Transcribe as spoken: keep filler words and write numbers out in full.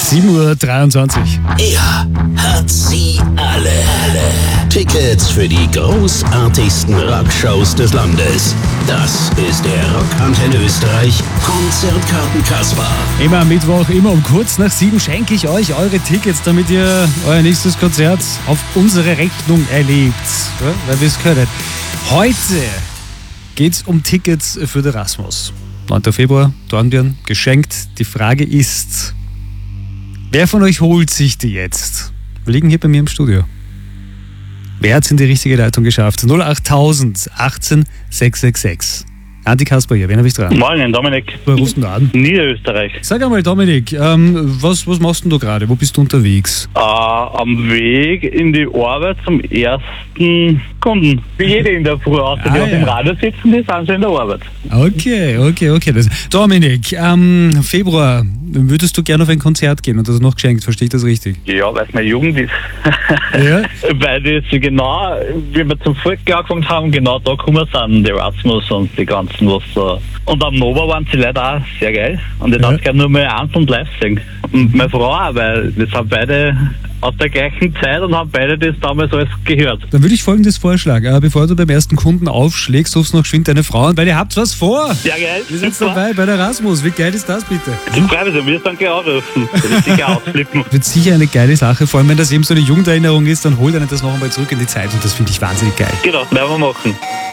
sieben Uhr dreiundzwanzig. Er hat sie alle. Tickets für die großartigsten Rockshows des Landes. Das ist der Rockantenne Österreich Konzertkarten-Kasper. Immer am Mittwoch, immer um kurz nach sieben schenke ich euch eure Tickets, damit ihr euer nächstes Konzert auf unsere Rechnung erlebt. Ja, weil wir es können. Heute geht es um Tickets für den Rasmus. neunter Februar, Dornbirn, geschenkt. Die Frage ist, wer von euch holt sich die jetzt? Wir liegen hier bei mir im Studio. Wer hat es in die richtige Leitung geschafft? null acht tausend achtzehn sechs sechs sechs. Andi Kasper hier, wen habe ich dran? Morgen, Dominik. Wo rufst du denn an? Niederösterreich. Sag einmal, Dominik, ähm, was, was machst denn du gerade? Wo bist du unterwegs? Äh, am Weg in die Arbeit zum ersten Kunden. Wie jede in der Früh, außer Ah, die auf dem ja. Radio sitzen, die sind schon in der Arbeit. Okay, okay, okay. Das, Dominik, ähm, Februar, würdest du gerne auf ein Konzert gehen und das noch geschenkt, verstehe ich das richtig? Ja, weil es meine Jugend ist. Ja? Weil das genau, wie wir zum Volk angefangen haben, genau da gekommen sind, die Rasmus und die ganzen, was so. Und am Nova waren sie leider auch sehr geil. Und ich Ja. darf gerne nur mal eins und live singen. Und meine Frau auch, weil wir sind beide aus der gleichen Zeit und haben beide das damals alles gehört. Dann würde ich folgendes vorschlagen, äh, bevor du beim ersten Kunden aufschlägst, rufst noch geschwind deine Frau an, weil ihr habt was vor. Sehr geil. Wir sind dabei bei der Rasmus. Wie geil ist das bitte? Ich freue mich, wir dann gleich anrufen. Das ist sicher ausflippen. Wird sicher eine geile Sache, vor allem wenn das eben so eine Jugenderinnerung ist, dann holt einen das noch einmal zurück in die Zeit und das finde ich wahnsinnig geil. Genau, werden wir machen.